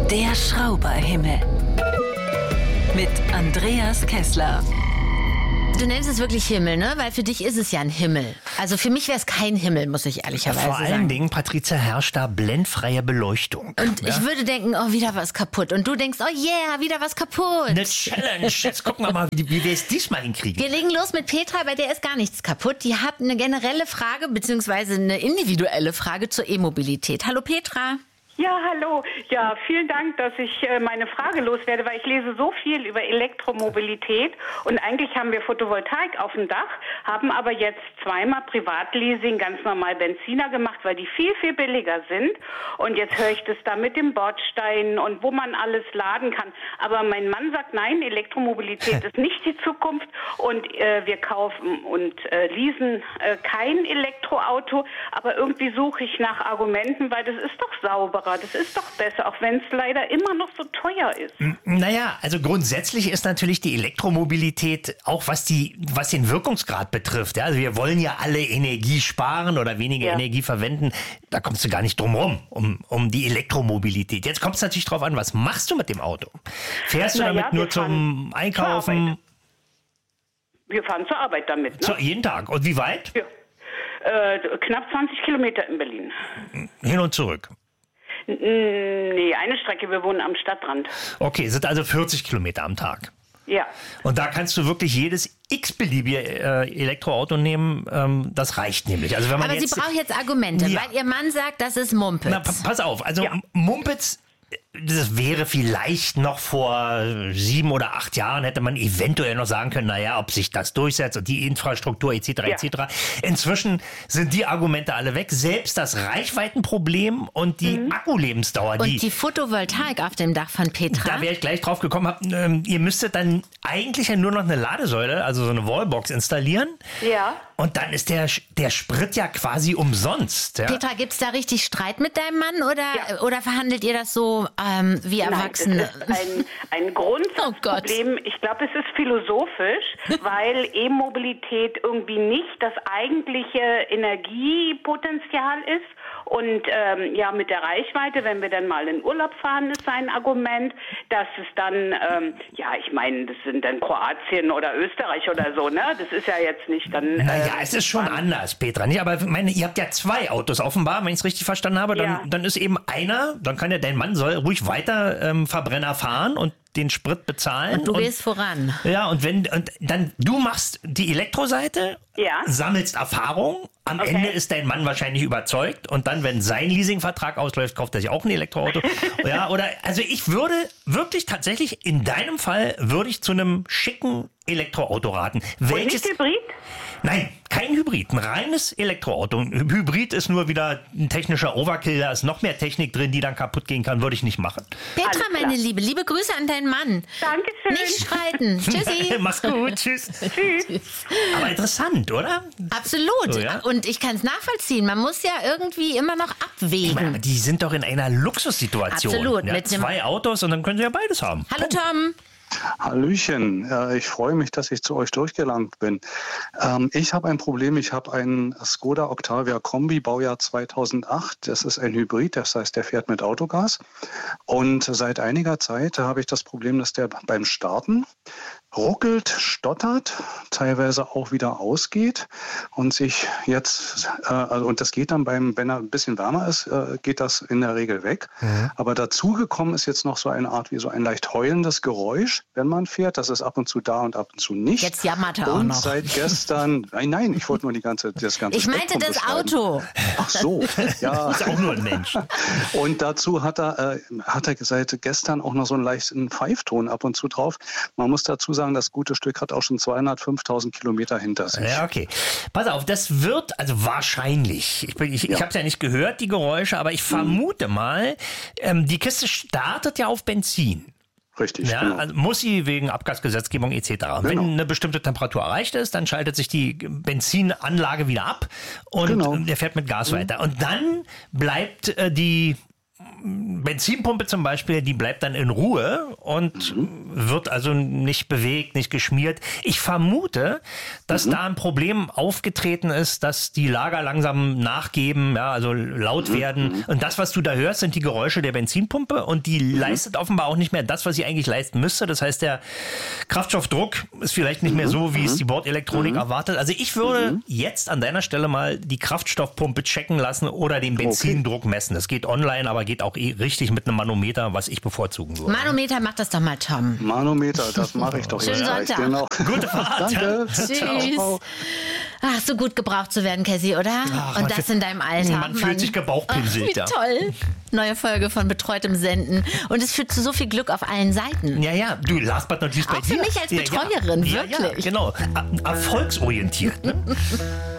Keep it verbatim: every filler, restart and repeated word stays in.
Der Schrauberhimmel. Mit Andreas Kessler. Du nennst es wirklich Himmel, ne? Weil für dich ist es ja ein Himmel. Also für mich wäre es kein Himmel, muss ich ehrlicherweise sagen. Vor allen sagen. Dingen, Patrizia, herrscht da blendfreie Beleuchtung. Und ja? ich würde denken, oh, wieder was kaputt. Und du denkst, oh yeah, wieder was kaputt. Eine Challenge. Jetzt gucken wir mal, wie, wie wir es diesmal hinkriegen. Wir legen los mit Petra, bei der ist gar nichts kaputt. Die hat eine generelle Frage, beziehungsweise eine individuelle Frage zur E-Mobilität. Hallo Petra. Ja, hallo. Ja, vielen Dank, dass ich äh, meine Frage loswerde, weil ich lese so viel über Elektromobilität und eigentlich haben wir Photovoltaik auf dem Dach, haben aber jetzt zweimal Privatleasing, ganz normal Benziner gemacht, weil die viel, viel billiger sind. Und jetzt höre ich das da mit dem Bordstein und wo man alles laden kann. Aber mein Mann sagt, nein, Elektromobilität ist nicht die Zukunft und äh, wir kaufen und äh, leasen äh, kein Elektroauto. Aber irgendwie suche ich nach Argumenten, weil das ist doch sauberer. Das ist doch besser, auch wenn es leider immer noch so teuer ist. Naja, also grundsätzlich ist natürlich die Elektromobilität, auch was die, was den Wirkungsgrad betrifft. Ja, also wir wollen ja alle Energie sparen oder weniger Ja. Energie verwenden. Da kommst du gar nicht drum rum, um, um die Elektromobilität. Jetzt kommt es natürlich drauf an, was machst du mit dem Auto? Fährst du Na damit ja, nur wir zum fahren Einkaufen? zur Arbeit. Wir fahren zur Arbeit damit, ne? Zu, jeden Tag. Und wie weit? Ja. Äh, knapp zwanzig Kilometer in Berlin. Hin und zurück. Nee, eine Strecke, wir wohnen am Stadtrand. Okay, sind also vierzig Kilometer am Tag. Ja. Und da kannst du wirklich jedes x-beliebige äh, Elektroauto nehmen. Ähm, das reicht nämlich. Also wenn man Aber jetzt, sie braucht jetzt Argumente, Ja. weil ihr Mann sagt, das ist Mumpitz. Na, pa- pass auf, also Ja. Mumpitz, das wäre vielleicht noch vor sieben oder acht Jahren, hätte man eventuell noch sagen können, naja, ob sich das durchsetzt und die Infrastruktur et cetera Ja. et cetera. Inzwischen sind die Argumente alle weg. Selbst das Reichweitenproblem und die Akkulebensdauer, die, Und die Photovoltaik auf dem Dach von Petra. da wäre ich gleich drauf gekommen, hab, ähm, ihr müsstet dann eigentlich ja nur noch eine Ladesäule, also so eine Wallbox installieren. Ja. Und dann ist der, der Sprit ja quasi umsonst. Ja? Petra, gibt's da richtig Streit mit deinem Mann oder, Ja. oder verhandelt ihr das so ähm, wie Erwachsene? Nein, das ist ein, ein Grundsatzproblem. Ich glaube, es ist philosophisch, weil E-Mobilität irgendwie nicht das eigentliche Energiepotenzial ist. Und ähm, ja, mit der Reichweite, wenn wir dann mal in Urlaub fahren, ist ein Argument, dass es dann, ähm, ja, ich meine, das sind dann Kroatien oder Österreich oder so, ne? Das ist ja jetzt nicht dann... Naja, äh, es ist schon anders, Petra. Nicht? Aber ich meine, ihr habt ja zwei Autos offenbar, wenn ich es richtig verstanden habe. Dann, Ja. dann ist eben einer, dann kann ja dein Mann soll ruhig weiter ähm, Verbrenner fahren und den Sprit bezahlen. Du gehst voran. Ja, und wenn und dann du machst die Elektroseite, Ja. sammelst Erfahrung. Am Okay. Ende ist dein Mann wahrscheinlich überzeugt und dann, wenn sein Leasingvertrag ausläuft, kauft er sich auch ein Elektroauto. Ja, oder also ich würde wirklich tatsächlich in deinem Fall würde ich zu einem schicken Elektroauto raten. Und Welches? nicht Hybrid? Nein, kein Hybrid, ein reines Elektroauto. Ein Hybrid ist nur wieder ein technischer Overkill, da ist noch mehr Technik drin, die dann kaputt gehen kann, würde ich nicht machen. Petra, Alles klar. meine Liebe, liebe Grüße an deinen Mann. Dankeschön. Nicht streiten. Tschüssi. Mach's gut, tschüss. Tschüss. Aber interessant, oder? Absolut. So, ja? Und ich kann es nachvollziehen. Man muss ja irgendwie immer noch Ich meine, aber abwägen. die sind doch in einer Luxussituation. Absolut, Ja, mit dem- zwei Autos und dann können sie ja beides haben. Hallo Tom. Hallöchen, äh, ich freue mich, dass ich zu euch durchgelangt bin. Ähm, ich habe ein Problem, ich habe einen Skoda Octavia Kombi, Baujahr zweitausendacht. Das ist ein Hybrid, das heißt, der fährt mit Autogas. Und seit einiger Zeit habe ich das Problem, dass der beim Starten ruckelt, stottert, teilweise auch wieder ausgeht und sich jetzt, äh, also, und das geht dann beim, wenn er ein bisschen wärmer ist, äh, geht das in der Regel weg. Mhm. Aber dazugekommen ist jetzt noch so eine Art wie so ein leicht heulendes Geräusch, wenn man fährt. Das ist ab und zu da und ab und zu nicht. Jetzt jammert er auch und noch. seit gestern, nein, nein, ich wollte nur die ganze, das ganze Ich meinte Spektrum das beschreiben. Auto. Ach so, ja. Ist auch nur ein Mensch. Und dazu hat er, äh, hat er seit gestern auch noch so einen leichten Pfeifton ab und zu drauf. Man muss dazu sagen, das gute Stück hat auch schon zweihundertfünftausend Kilometer hinter sich. Ja, okay. Pass auf, das wird, also wahrscheinlich, ich, bin- ich, ich habe es ja nicht gehört, die Geräusche, aber ich vermute mal, ähm, die Kiste startet ja auf Benzin. Richtig, Ja, genau. also muss sie wegen Abgasgesetzgebung et cetera. Genau. Wenn eine bestimmte Temperatur erreicht ist, dann schaltet sich die Benzinanlage wieder ab und Genau. der fährt mit Gas weiter. Und dann bleibt äh, die Benzinpumpe zum Beispiel, die bleibt dann in Ruhe und mhm. wird also nicht bewegt, nicht geschmiert. Ich vermute, dass mhm. da ein Problem aufgetreten ist, dass die Lager langsam nachgeben, ja, also laut mhm. werden. Und das, was du da hörst, sind die Geräusche der Benzinpumpe und die mhm. leistet offenbar auch nicht mehr das, was sie eigentlich leisten müsste. Das heißt, der Kraftstoffdruck ist vielleicht nicht mehr so, wie es die Bordelektronik mhm. erwartet. Also ich würde mhm. jetzt an deiner Stelle mal die Kraftstoffpumpe checken lassen oder den Benzindruck okay. messen. Das geht online, aber geht auch eh richtig mit einem Manometer, was ich bevorzugen würde. Manometer, mach das doch mal, Tom. Manometer, das mache ich doch jetzt. Schönen Sonntag. Genau. Gute Fahrt. Danke. Tschüss. Ciao. Ach, so gut gebraucht zu werden, Cassie, oder? Ach, und das in deinem Alter. Man, man fühlt sich gebauchpinselt. Ach, wie toll. Neue Folge von Betreutem Senden. Und es führt zu so viel Glück auf allen Seiten. Ja, ja. Du, last but not least bei auch dir. Auch für mich als Betreuerin, ja, wirklich. Ja, ja, genau. Erfolgsorientiert. Ne?